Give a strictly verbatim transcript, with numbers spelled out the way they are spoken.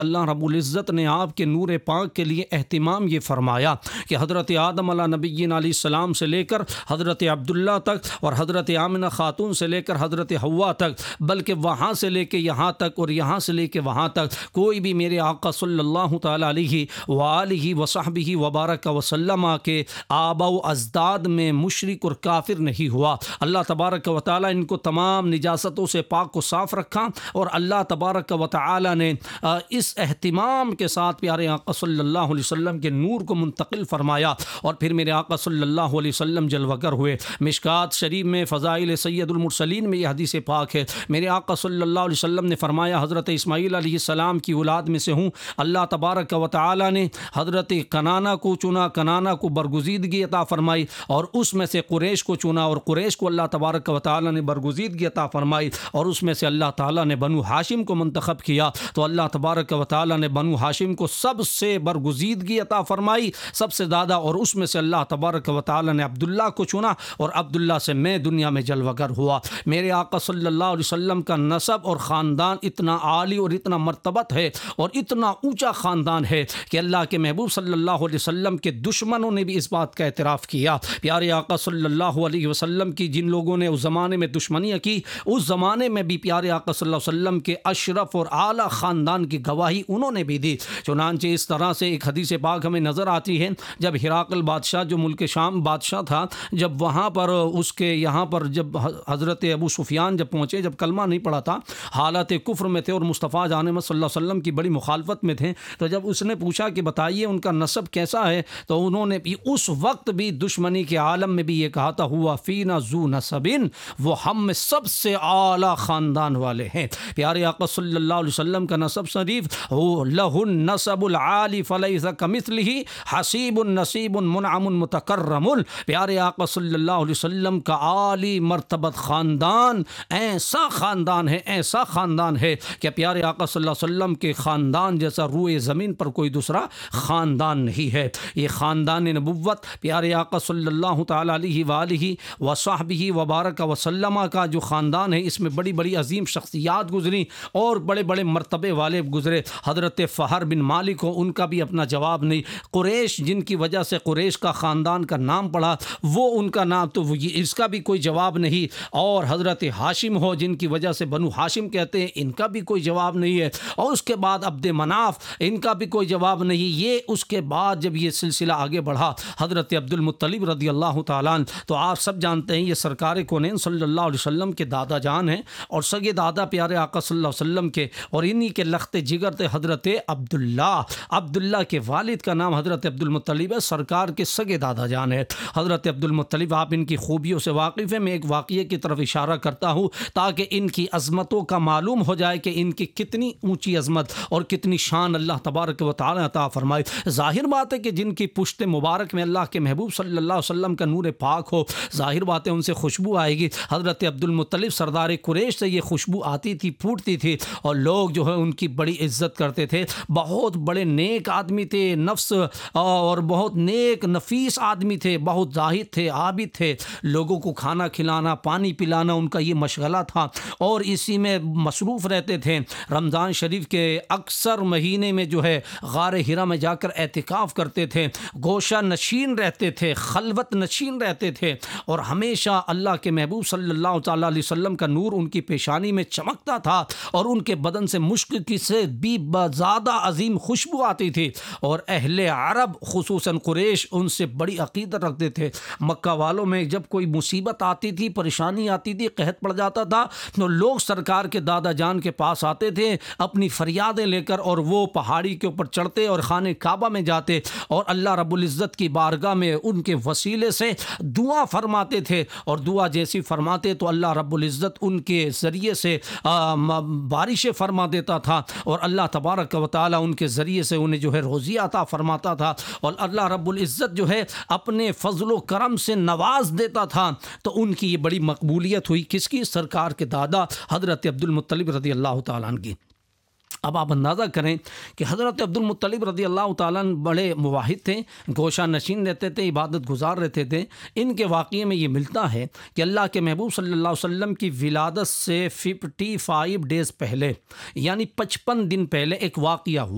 اللہ رب العزت نے آپ کے نور پاک کے لیے اہتمام یہ فرمایا کہ حضرت آدم علیہ نبینا علیہ السلام سے لے کر حضرت عبداللہ تک اور حضرت آمنہ خاتون سے لے کر حضرت حوا تک، بلکہ وہاں سے لے کے یہاں تک اور یہاں سے لے کے وہاں تک کوئی بھی میرے آقا صلی اللہ تعالیٰ علیہ وآلہ وصحبہ وبارک وسلم کے آبا و اجداد میں مشرک اور کافر نہیں ہوا۔ اللہ تبارک و تعالیٰ ان کو تمام نجاستوں سے پاک و صاف رکھا، اور اللہ تبارک و تعالیٰ نے اس اہتمام کے ساتھ پیارے آقا صلی اللہ علیہ وسلم کے نور کو منتقل فرمایا، اور پھر میرے آقا صلی اللہ علیہ وسلم جلوہ گر ہوئے۔ مشکات شریف میں فضائل سید المرسلین میں یہ حدیث پاک ہے، میرے آقا صلی اللہ علیہ وسلم نے فرمایا حضرت اسماعیل علیہ السلام کی اولاد میں سے ہوں، اللہ تبارک و تعالیٰ نے حضرت کنانہ کو چنا، کنانہ کو برگزیدگی عطا فرمائی، اور اس میں سے قریش کو چنا، اور قریش کو اللہ تبارک و تعالیٰ نے برگزیدگی عطا فرمائی، اور اس میں سے اللہ تعالیٰ نے بنو ہاشم کو منتخب کیا، تو اللہ تبارک و تعالیٰ نے بنو ہاشم کو سب سے برگزیدگی عطا فرمائی، سب سے زیادہ، اور اس میں سے اللہ تبارک و تعالیٰ نے عبداللہ کو چنا، اور عبداللہ سے میں دنیا میں جلوہ گر ہوا۔ میرے آقا صلی اللہ علیہ وسلم کا نسب اور خاندان اتنا عالی اور اتنا مرتبت ہے اور اتنا اونچا خاندان ہے کہ اللہ کے محبوب صلی اللہ علیہ وسلم کے دشمنوں نے بھی اس بات کا اعتراف کیا۔ پیارے آقا صلی اللہ علیہ وسلم کی جن لوگوں نے اس زمانے میں دشمنیاں کی، اس زمانے میں بھی پیارے آقا صلی اللہ علیہ وسلم کے اشرف اور اعلیٰ خاندان کی گواہی انہوں نے بھی دی۔ چنانچہ اس طرح سے ایک حدیث پاک ہمیں نظر آتی ہے، جب ہرقل بادشاہ جو ملک شام بادشاہ تھا، جب وہاں پر اس کے یہاں پر جب حضرت ابو سفیان جب پہنچے، جب کلمہ نہیں پڑھا تھا، حالت کفر میں تھے اور مصطفیٰ جان محمد صلی اللہ علیہ وسلم کی بڑی مخالفت میں تھے، تو جب اس نے پوچھا کہ بتائیے ان کا نسب کیسا ہے، تو انہوں نے بھی اس وقت بھی دشمنی کے عالم میں بھی یہ کہا تھا ہوا فینا ذو نسبن، وہ ہم میں سب سے اعلیٰ خاندان والے ہیں۔ پیارے آقا صلی اللہ علیہ وسلم کا نسب شریف ہو لہ النسب العالی فلیس کمثلہ حسیب نصیب منعم متکرم۔ پیارے آقا صلی اللہ علیہ وسلم کا عالی مرتبت خاندان ایسا خاندان ہے، ایسا خاندان ہے کہ پیارے آقا صلی اللہ علیہ وسلم کے خاندان جیسا روئے زمین پر کوئی دوسرا خاندان نہیں ہے۔ یہ خاندان نبوت پیارے آقا صلی اللہ تعالیٰ علیہ وآلہ وصحبہ وبارک وسلم کا جو خاندان ہے، اس میں بڑی بڑی عظیم شخصیات گزری اور بڑے بڑے مرتبے والے گزرے۔ حضرت فہر بن مالک ہو، ان کا بھی اپنا جواب نہیں۔ قریش جن کی وجہ سے قریش کا خاندان کا نام پڑا، وہ ان کا نام تو وہ اس کا بھی کوئی جواب نہیں۔ اور حضرت ہاشم ہو جن کی وجہ سے بنو ہاشم کہتے ہیں، ان کا بھی کوئی جواب نہیں ہے۔ اور اس کے بعد عبد مناف، ان کا بھی کوئی جواب نہیں۔ یہ اس کے بعد جب یہ سلسلہ آگے بڑھا حضرت عبد المطلب رضی اللہ تعالیٰ عنہ، تو آپ سب جانتے ہیں یہ سرکار کونین صلی اللہ علیہ وسلم کے دادا جان ہیں اور سگے دادا پیارے آقا صلی اللہ علیہ وسلم کے، اور انہی کے لخت جگر تھے حضرت عبداللہ۔ عبداللہ کے والد کا نام حضرت عبد المطلب ہے، سرکار کے سگے دادا جان ہے حضرت عبد المطلب۔ آپ ان کی خوبیوں سے واقف ہیں، میں ایک واقعے کی طرف اشارہ کرتا ہوں تاکہ ان کی عظمتوں کا معلوم ہو جائے کہ ان کی کتنی اونچی عظمت اور کتنی شان اللہ تبارک و تعالی عطا فرمائے۔ ظاہر بات ہے کہ جن کی پشت مبارک میں اللہ کے محبوب صلی اللہ علیہ وسلم کا نور پاک ہو، ظاہر بات ہے ان سے خوشبو آئے گی۔ حضرت عبد المطلب سردار قریش سے یہ خوشبو آتی تھی، پھوٹتی تھی، اور لوگ جو ہے ان کی بڑی عزت کرتے تھے۔ بہت بڑے نیک آدمی تھے، نفس اور بہت نیک نفیس آدمی تھے، بہت زاہد تھے، عابد تھے، لوگوں کو کھانا کھلانا، پانی پلانا ان کا یہ مشغلہ تھا، اور اسی میں مصروف رہتے تھے۔ رمضان شریف کے اکثر مہینے میں جو ہے غار ہرا میں جا کر اعتکاف کرتے تھے، گوشہ نشین رہتے تھے، خلوت نشین رہتے تھے، اور ہمیشہ اللہ کے محبوب صلی اللہ تعالیٰ علیہ وسلم کا نور ان کی پیشانی میں چمکتا تھا، اور ان کے بدن سے مشک کی سے بھی زیادہ عظیم خوشبو آتی تھی، اور اہل عرب خصوصاً قریش ان سے بڑی عقیدت رکھتے تھے۔ مکہ والوں میں جب کوئی مصیبت آتی تھی، پریشانی آتی تھی، قحط پڑ جاتا تھا، تو لوگ سرکار کے دادا جان کے پاس آتے تھے اپنی فریادیں لے کر، اور وہ پہاڑی کے اوپر چڑھتے اور خانہ کعبہ میں جاتے اور اللہ رب العزت کی بارگاہ میں ان کے وسیلے سے دعا فرماتے تھے، اور دعا جیسی فرماتے تو اللہ رب العزت ان کے ذریعے سے بارشیں فرما دیتا تھا، اور اللہ تبارک و تعالیٰ ان کے ذریعے سے انہیں جو ہے روزی عطا فرماتا تھا، اور اللہ رب العزت جو ہے اپنے فضل و کرم سے نواز دیتا تھا۔ تو ان کی یہ بڑی مقبولیت ہوئی، کس کی؟ سرکار کے دادا حضرت عبد المطلب رضی اللہ تعالیٰ عنہ کی۔ اب آپ اندازہ کریں کہ حضرت عبد المطلب رضی اللہ تعالیٰ عنہ بڑے مواحد تھے، گوشہ نشین رہتے تھے، عبادت گزار رہتے تھے۔ ان کے واقعے میں یہ ملتا ہے کہ اللہ کے محبوب صلی اللہ علیہ وسلم کی ولادت سے ففٹی فائیو ڈیز پہلے، یعنی پچپن دن پہلے ایک واقعہ ہوا۔